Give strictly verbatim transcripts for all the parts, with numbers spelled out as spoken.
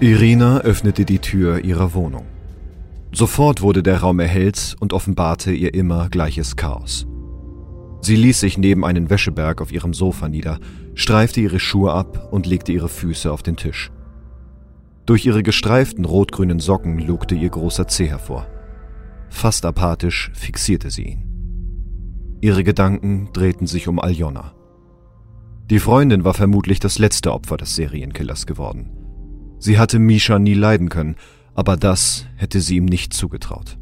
Irina öffnete die Tür ihrer Wohnung. Sofort wurde der Raum erhellt und offenbarte ihr immer gleiches Chaos. Sie ließ sich neben einen Wäscheberg auf ihrem Sofa nieder, streifte ihre Schuhe ab und legte ihre Füße auf den Tisch. Durch ihre gestreiften rot-grünen Socken lugte ihr großer Zeh hervor. Fast apathisch fixierte sie ihn. Ihre Gedanken drehten sich um Aljona. Die Freundin war vermutlich das letzte Opfer des Serienkillers geworden. Sie hatte Misha nie leiden können, aber das hätte sie ihm nicht zugetraut.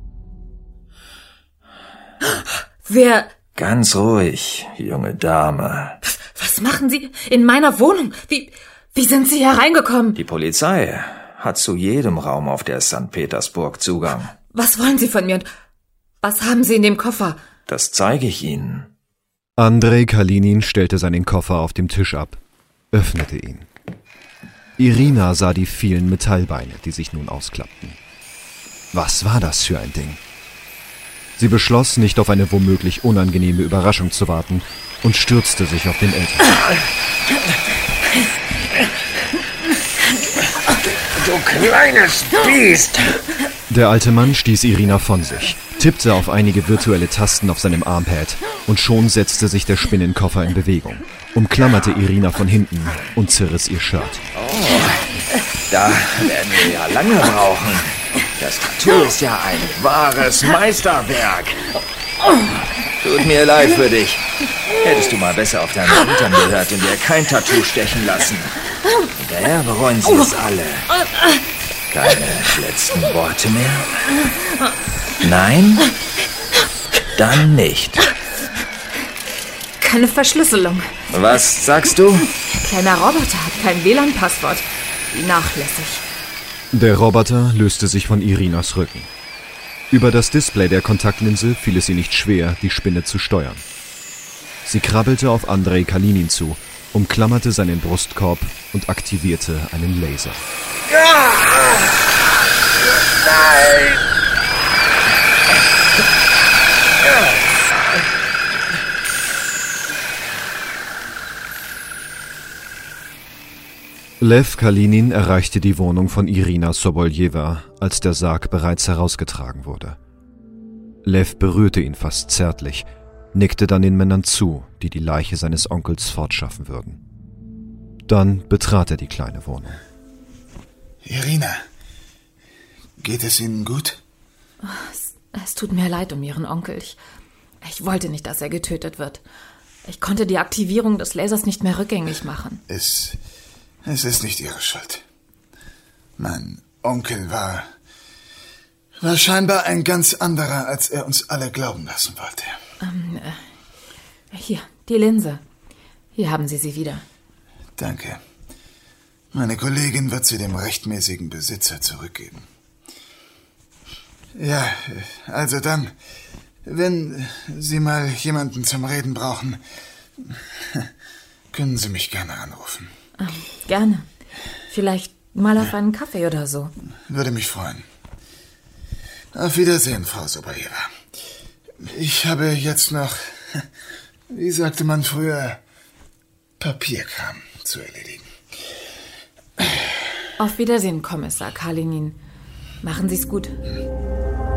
Wer... Ganz ruhig, junge Dame. Was machen Sie in meiner Wohnung? Wie, wie sind Sie hereingekommen? Die Polizei hat zu jedem Raum auf der Sankt Petersburg Zugang. Was wollen Sie von mir und was haben Sie in dem Koffer? Das zeige ich Ihnen. Andrei Kalinin stellte seinen Koffer auf dem Tisch ab, öffnete ihn. Irina sah die vielen Metallbeine, die sich nun ausklappten. Was war das für ein Ding? Sie beschloss, nicht auf eine womöglich unangenehme Überraschung zu warten und stürzte sich auf den Ältesten. Du kleines Biest! Der alte Mann stieß Irina von sich, tippte auf einige virtuelle Tasten auf seinem Armpad und schon setzte sich der Spinnenkoffer in Bewegung, umklammerte Irina von hinten und zerriss ihr Shirt. Oh, da werden wir ja lange brauchen. Das Tattoo ist ja ein wahres Meisterwerk. Tut mir leid für dich. Hättest du mal besser auf deine Eltern gehört und dir kein Tattoo stechen lassen. Hinterher bereuen sie es alle. Keine letzten Worte mehr? Nein? Dann nicht. Keine Verschlüsselung. Was sagst du? Kleiner Roboter hat kein W L A N-Passwort. Wie nachlässig. Der Roboter löste sich von Irinas Rücken. Über das Display der Kontaktlinse fiel es ihr nicht schwer, die Spinne zu steuern. Sie krabbelte auf Andrei Kalinin zu, umklammerte seinen Brustkorb und aktivierte einen Laser. Ah! Nein! Lev Kalinin erreichte die Wohnung von Irina Soboljewa, als der Sarg bereits herausgetragen wurde. Lev berührte ihn fast zärtlich, nickte dann den Männern zu, die die Leiche seines Onkels fortschaffen würden. Dann betrat er die kleine Wohnung. Irina, geht es Ihnen gut? Es, es tut mir leid um Ihren Onkel. Ich, ich wollte nicht, dass er getötet wird. Ich konnte die Aktivierung des Lasers nicht mehr rückgängig machen. Es, es ist nicht Ihre Schuld. Mein Onkel war, war scheinbar ein ganz anderer, als er uns alle glauben lassen wollte. Ähm, äh, hier, die Linse. Hier haben Sie sie wieder. Danke. Meine Kollegin wird sie dem rechtmäßigen Besitzer zurückgeben. Ja, also dann, wenn Sie mal jemanden zum Reden brauchen, können Sie mich gerne anrufen. Ähm, gerne. Vielleicht mal auf einen Kaffee oder so. Würde mich freuen. Auf Wiedersehen, Frau Soboljewa. Ich habe jetzt noch, wie sagte man früher, Papierkram zu erledigen. Auf Wiedersehen, Kommissar Kalinin. Machen Sie es gut.